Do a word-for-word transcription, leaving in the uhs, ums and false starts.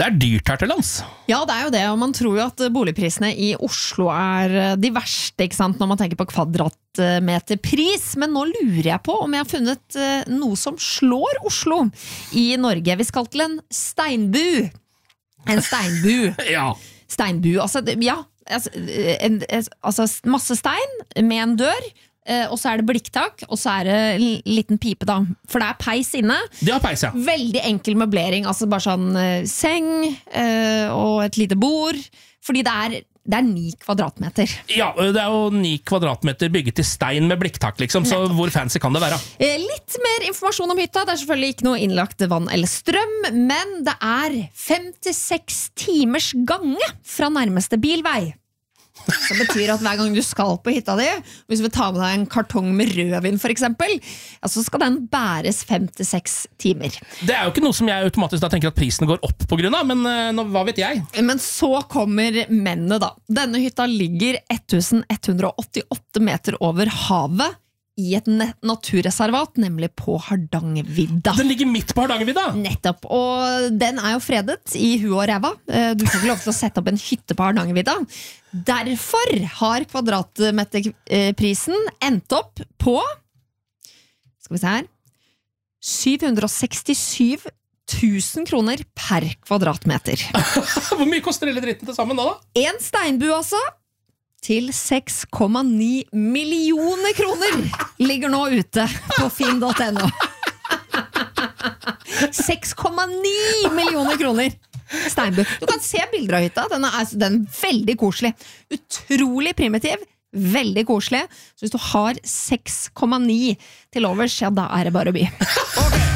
Det er dyrt her til lands. Ja, det er jo det, og man tror jo at boligprisene i Oslo er de verste, ikke sant, når man tenker på kvadratmeterpris, men nå lurer jeg på om jeg har funnet noe som slår Oslo i Norge. Vi skal til en steinbu. En steinbu. Ja. Steinbu, altså, ja, altså, en, altså masse stein med en dør, og så er det blikktak, og så er det en liten pipe da, for det er peis inne. Det er peis, ja. Veldig enkel møblering, altså bare sånn uh, seng uh, og et lite bord, fordi det er, det er ni kvadratmeter. Ja, det er jo ni kvadratmeter bygget i stein med blikktak, liksom, så hvor fancy kan det være? Uh, litt mer informasjon om hytta, det er selvfølgelig ikke noe innlagt vann eller strøm, men det er femtiseks timers gange fra nærmeste bilvei. Som betyr at hver gang du skal på hytta di, hvis du vil ta med deg en kartong med rødvin for eksempel, ja, så skal den bæres femtiseks timer. Det er jo ikke noe som jeg automatisk da tenker at prisen går opp på grunn av, men uh, nå, hva vet jeg? Men så kommer mennene da. Denne hytta ligger elleven åttiåtte meter over havet, i et naturreservat, nemlig på Hardangervidda. Den ligger midt på Hardangervidda? Nettopp, og den er jo fredet i hu og ræva. Du får ikke lov til å sette opp en hytte på Hardangervidda. Derfor har kvadratmeterprisen endt opp på, skal vi se her, syv hundre sekstisju tusen kroner per kvadratmeter. Hvor mye koster hele dritten til sammen da da? En steinbu altså, til seks komma ni millioner kroner ligger nå ute på finn punktum no. seks komma ni millioner kroner steinbu. Du kan se bilder av hytta, den er, den er veldig koselig. Utrolig primitiv, veldig koselig. Så hvis du har seks komma ni til overs, ja, da er det bare å by.